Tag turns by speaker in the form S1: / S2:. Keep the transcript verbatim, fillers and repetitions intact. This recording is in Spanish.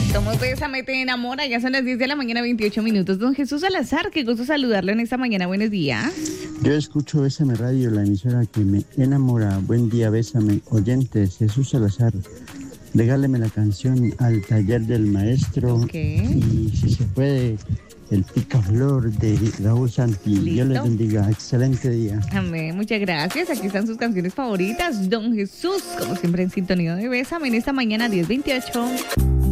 S1: Somos Bésame, te enamora. Ya son las diez de la mañana, veintiocho minutos. Don Jesús Salazar, qué gusto saludarlo en esta mañana. Buenos días.
S2: Yo escucho Bésame Radio, la emisora que me enamora. Buen día, Bésame. Oyentes, Jesús Salazar. Regáleme la canción Al Taller del Maestro.
S1: Okay.
S2: Y si se puede, el Picaflor de Raúl Santi.
S1: ¿Listo?
S2: Dios les bendiga. Excelente día.
S1: Amén, muchas gracias. Aquí están sus canciones favoritas. Don Jesús, como siempre en sintonía de Bésame en esta mañana diez veintiocho.